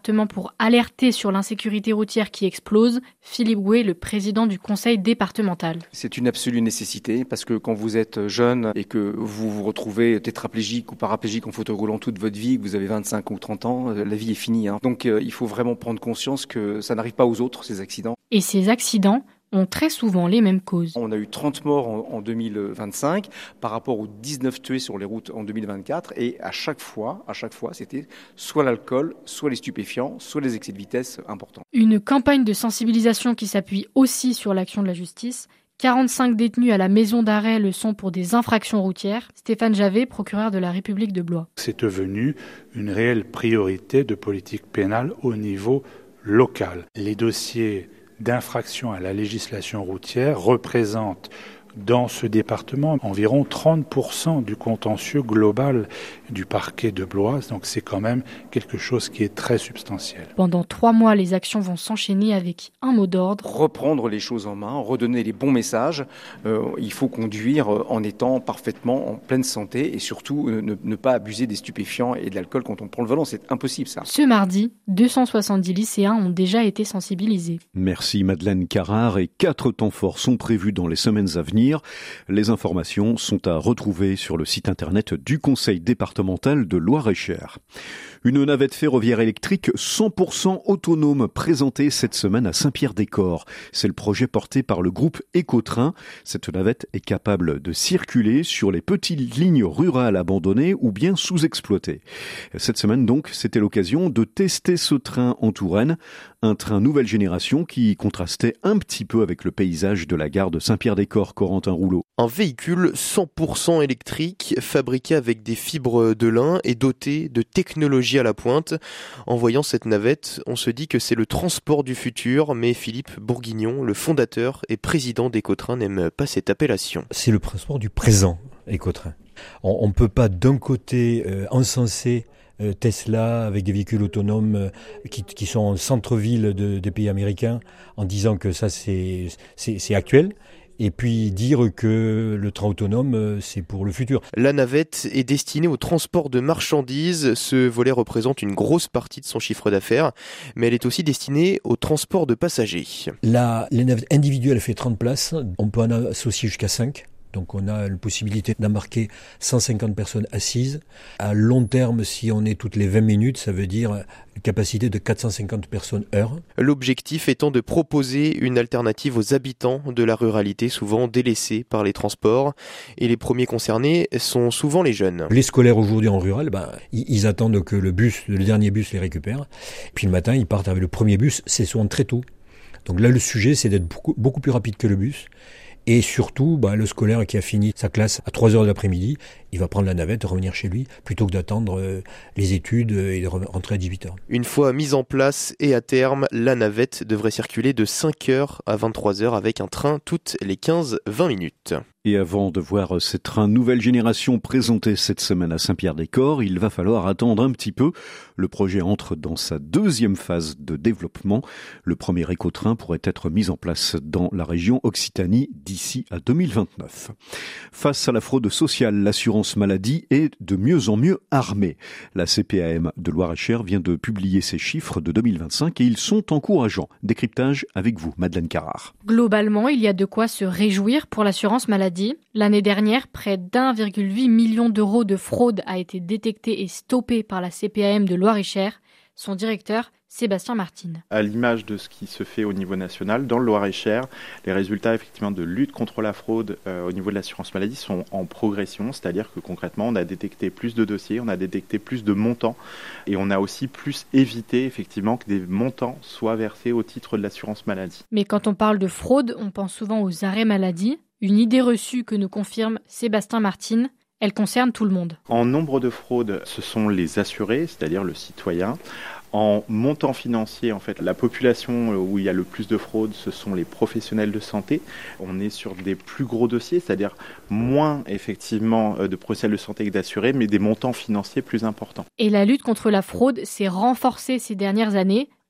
Pour alerter sur l'insécurité routière qui explose, Philippe Gouet, le président du conseil départemental. C'est une absolue nécessité parce que quand vous êtes jeune et que vous vous retrouvez tétraplégique ou paraplégique en fauteuil roulant toute votre vie, que vous avez 25 ou 30 ans, la vie est finie. Donc il faut vraiment prendre conscience que ça n'arrive pas aux autres, ces accidents. Et ces accidents ont très souvent les mêmes causes. On a eu 30 morts en 2025 par rapport aux 19 tués sur les routes en 2024 et à chaque fois, c'était soit l'alcool, soit les stupéfiants, soit les excès de vitesse importants. Une campagne de sensibilisation qui s'appuie aussi sur l'action de la justice. 45 détenus à la maison d'arrêt le sont pour des infractions routières. Stéphane Javet, procureur de la République de Blois. C'est devenu une réelle priorité de politique pénale au niveau local. Les dossiers d'infraction à la législation routière représentent dans ce département environ 30% du contentieux global du parquet de Blois. Donc c'est quand même quelque chose qui est très substantiel. Pendant 3 mois, les actions vont s'enchaîner avec un mot d'ordre. Reprendre les choses en main, redonner les bons messages. Il faut conduire en étant parfaitement en pleine santé et surtout ne pas abuser des stupéfiants et de l'alcool quand on prend le volant. C'est impossible ça. Ce mardi, 270 lycéens ont déjà été sensibilisés. Merci Madeleine Carrard et 4 temps forts sont prévus dans les semaines à venir. Les informations sont à retrouver sur le site internet du Conseil départemental de Loir-et-Cher. Une navette ferroviaire électrique 100% autonome présentée cette semaine à Saint-Pierre-des-Corps. C'est le projet porté par le groupe Écotrain. Cette navette est capable de circuler sur les petites lignes rurales abandonnées ou bien sous-exploitées. Cette semaine donc, c'était l'occasion de tester ce train en Touraine. Un train nouvelle génération qui contrastait un petit peu avec le paysage de la gare de Saint-Pierre-des-Corps, Corentin Rouleau. Un véhicule 100% électrique, fabriqué avec des fibres de lin et doté de technologies à la pointe. En voyant cette navette, on se dit que c'est le transport du futur, mais Philippe Bourguignon, le fondateur et président d'Écotrain, n'aime pas cette appellation. C'est le transport du présent, Écotrain. On ne peut pas d'un côté encenser Tesla avec des véhicules autonomes qui sont en centre-ville des pays américains en disant que ça c'est actuel. Et puis dire que le train autonome, c'est pour le futur. La navette est destinée au transport de marchandises. Ce volet représente une grosse partie de son chiffre d'affaires, mais elle est aussi destinée au transport de passagers. Les navettes individuelles fait 30 places, on peut en associer jusqu'à 5. Donc on a la possibilité d'embarquer 150 personnes assises. À long terme, si on est toutes les 20 minutes, ça veut dire une capacité de 450 personnes heure. L'objectif étant de proposer une alternative aux habitants de la ruralité, souvent délaissés par les transports. Et les premiers concernés sont souvent les jeunes. Les scolaires aujourd'hui en rural, ils attendent que le dernier bus les récupère. Puis le matin, ils partent avec le premier bus, c'est souvent très tôt. Donc là, le sujet, c'est d'être beaucoup plus rapide que le bus. Et surtout, le scolaire qui a fini sa classe à 3h de l'après-midi, il va prendre la navette et revenir chez lui, plutôt que d'attendre les études et de rentrer à 18h. Une fois mise en place et à terme, la navette devrait circuler de 5h à 23h avec un train toutes les 15-20 minutes. Et avant de voir ces trains nouvelle génération présentés cette semaine à Saint-Pierre-des-Corps, il va falloir attendre un petit peu. Le projet entre dans sa deuxième phase de développement. Le premier écotrain pourrait être mis en place dans la région Occitanie d'ici à 2029. Face à la fraude sociale, l'assurance maladie est de mieux en mieux armée. La CPAM de Loir-et-Cher vient de publier ses chiffres de 2025 et ils sont encourageants. Décryptage avec vous, Madeleine Carrard. Globalement, il y a de quoi se réjouir pour l'assurance maladie. L'année dernière, près d'1,8 million d'euros de fraude a été détecté et stoppé par la CPAM de Loir-et-Cher. Son directeur, Sébastien Martine. À l'image de ce qui se fait au niveau national, dans le Loir-et-Cher, les résultats effectivement de lutte contre la fraude au niveau de l'assurance maladie sont en progression, c'est-à-dire que concrètement on a détecté plus de dossiers, on a détecté plus de montants et on a aussi plus évité effectivement que des montants soient versés au titre de l'assurance maladie. Mais quand on parle de fraude, on pense souvent aux arrêts maladie. Une idée reçue que nous confirme Sébastien Martine, elle concerne tout le monde. En nombre de fraudes, ce sont les assurés, c'est-à-dire le citoyen. En montant financier, en fait, la population où il y a le plus de fraude, ce sont les professionnels de santé. On est sur des plus gros dossiers, c'est-à-dire moins effectivement de professionnels de santé que d'assurés, mais des montants financiers plus importants. Et la lutte contre la fraude s'est renforcée ces dernières années.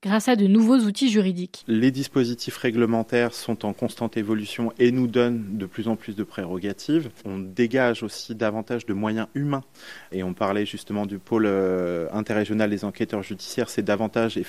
grâce à de nouveaux outils juridiques. Les dispositifs réglementaires sont en constante évolution et nous donnent de plus en plus de prérogatives. On dégage aussi davantage de moyens humains. Et on parlait justement du pôle interrégional des enquêteurs judiciaires, c'est davantage